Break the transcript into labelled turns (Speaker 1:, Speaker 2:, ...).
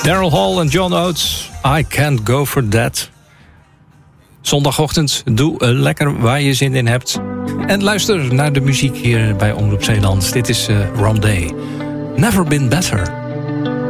Speaker 1: Daryl Hall en John Oates, I Can't Go For That. Zondagochtend, doe lekker waar je zin in hebt. En luister naar de muziek hier bij Omroep Zeeland. Dit is Ron Day. Never Been Better.